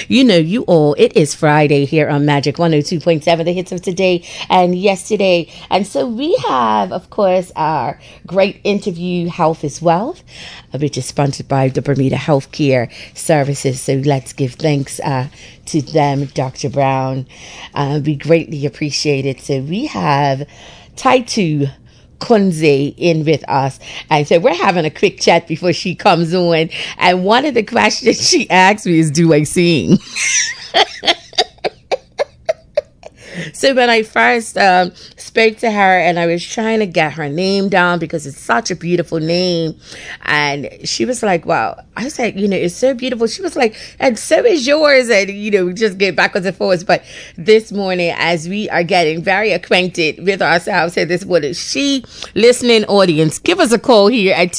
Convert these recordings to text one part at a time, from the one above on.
You know, you all, it is Friday here on Magic 102.7, the hits of today and yesterday. And so we have, of course, our great interview, Health is Wealth, which is sponsored by the Bermuda Healthcare Services. So let's give thanks to them, Dr. Brown. We greatly appreciate it. So we have Taitu Kunze in with us, and so we're having a quick chat before she comes on, and one of the questions she asked me is, do I sing? So when I first spoke to her and I was trying to get her name down because it's such a beautiful name, and she was like, wow, I said, you know, it's so beautiful. She was like, and so is yours, and you know, we just get backwards and forwards. But this morning, as we are getting very acquainted with ourselves here this morning, she, listening audience, give us a call here at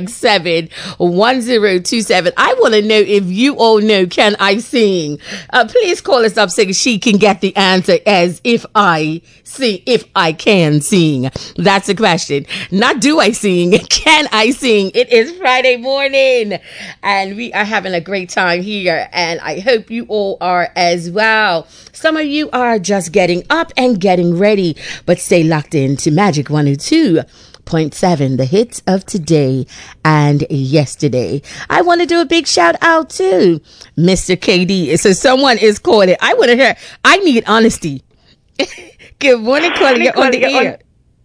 297-1027. I want to know if you all know, can I sing? Please call us up so she can get the answer as if I sing, if I can sing. That's the question. Not do I sing, can I sing? It is Friday morning and we are having a great time here, and I hope you all are as well. Some of you are just getting up and getting ready, but stay locked in to Magic 102.7, the hits of today and yesterday. I want to do a big shout out to Mr. KD. So someone is calling. I want to hear, I need honesty. Good morning, caller. You're on the air.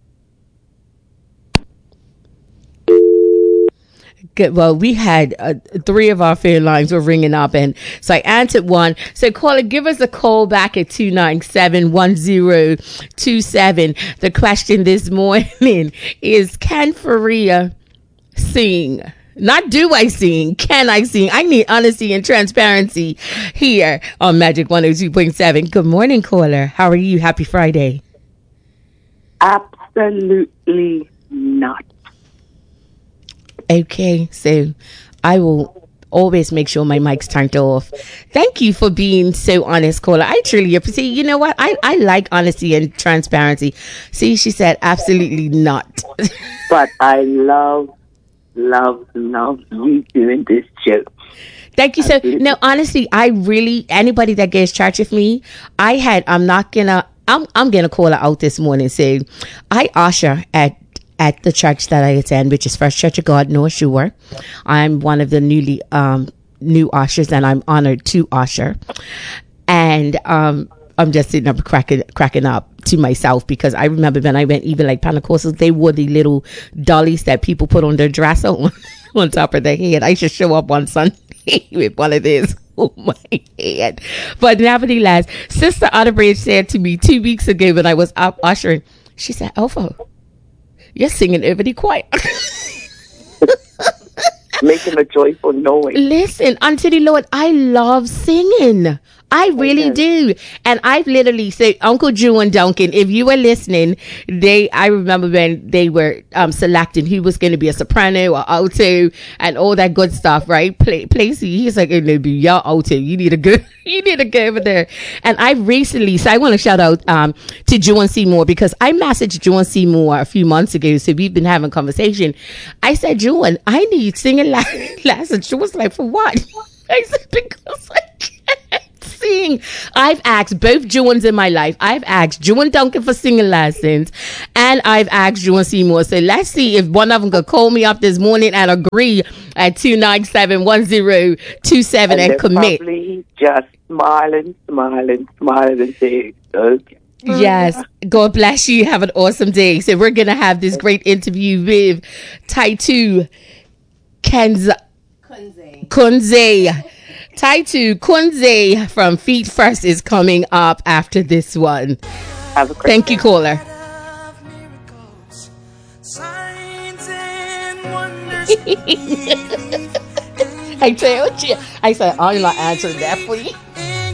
Good. Well, we had 3 of our phone lines were ringing up, and so I answered one. So caller, give us a call back at 297-1027. The question this morning is, can Faria sing? Not do I sing, can I sing? I need honesty and transparency here on Magic 102.7. Good morning, caller. How are you? Happy Friday. Absolutely not. Okay, so I will always make sure my mic's turned off. Thank you for being so honest, caller. I truly appreciate. You know what? I like honesty and transparency. See, she said absolutely not. But I love you doing this show. Thank you. So no, honestly, I really, anybody that gets church with me, I'm gonna call her out this morning. So I usher at the church that I attend, which is First Church of God, North Shore. I'm one of the new ushers, and I'm honored to usher. And I'm just sitting up cracking up to myself, because I remember when I went, even like Pentecostals, they wore the little dollies that people put on their dresser on top of their head. I should show up on Sunday with one of these on my head. But nevertheless, Sister Otterbridge said to me 2 weeks ago when I was up ushering, she said, "Ofo, you're singing over the choir." Making a joyful noise. Listen, unto the Lord, I love singing. I really do. And I've literally said, Uncle Drew and Duncan, if you were listening, I remember when they were selecting who was going to be a soprano or alto and all that good stuff, right? Placey, he's like, "Hey, be your alto. You need to go over there." And I recently, so I want to shout out to Joan Seymour, because I messaged Joan Seymour a few months ago. So we've been having a conversation. I said, "Joan, I need singing lessons." She was like, "For what?" I said, "Because I can't sing." I've asked both Joans in my life. I've asked Joan Duncan for singing lessons, and I've asked Joan Seymour. So let's see if one of them could call me up this morning and agree at 297-1027 and commit. Probably just smiling and saying, "Okay." Yes. God bless you. Have an awesome day. So we're going to have this great interview with Taitu Kunze. Taitu Kunze from Feet First is coming up after this one. Have a great Thank you, caller. I told you. I said, I'm not answering that for you.